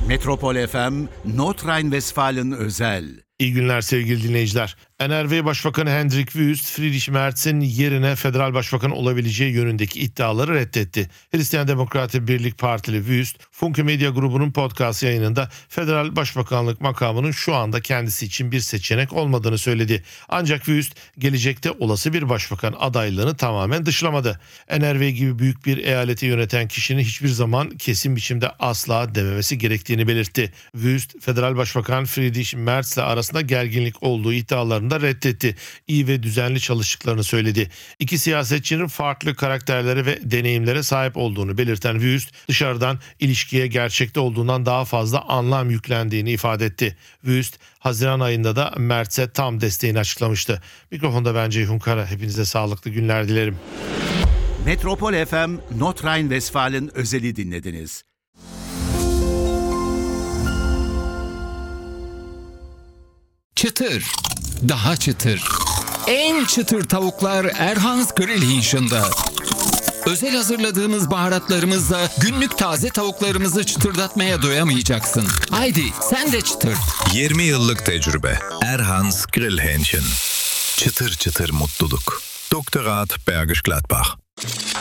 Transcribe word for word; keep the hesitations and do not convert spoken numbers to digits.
Metropol F M, Nordrhein-Westfalen özel. İyi günler sevgili dinleyiciler. N R W Başbakanı Hendrik Wüst, Friedrich Merz'in yerine federal başbakan olabileceği yönündeki iddiaları reddetti. Hristiyan Demokrat Birlik Partili Wüst, Funke Medya grubunun podcast yayınında federal başbakanlık makamının şu anda kendisi için bir seçenek olmadığını söyledi. Ancak Wüst, gelecekte olası bir başbakan adaylığını tamamen dışlamadı. N R W gibi büyük bir eyaleti yöneten kişinin hiçbir zaman kesin biçimde asla dememesi gerektiğini belirtti. Wüst, federal başbakan Friedrich Merz'le arasında gerginlik olduğu iddialarını da reddetti. İyi ve düzenli çalıştıklarını söyledi. İki siyasetçinin farklı karakterlere ve deneyimlere sahip olduğunu belirten Wüst, dışarıdan ilişkiye gerçekte olduğundan daha fazla anlam yüklendiğini ifade etti. Wüst, Haziran ayında da Merz'e tam desteğini açıklamıştı. Mikrofonda ben Ceyhun Kara. Hepinize sağlıklı günler dilerim. Metropol F M, Nordrhein-Westfalen özeli dinlediniz. Çıtır, daha çıtır. En çıtır tavuklar Erhans Grillhähnchen'da. Özel hazırladığımız baharatlarımızla günlük taze tavuklarımızı çıtırdatmaya doyamayacaksın. Haydi sen de çıtır. yirmi yıllık tecrübe. Erhans Grillhähnchen. Çıtır çıtır mutluluk. Doktorat Bergisch Gladbach.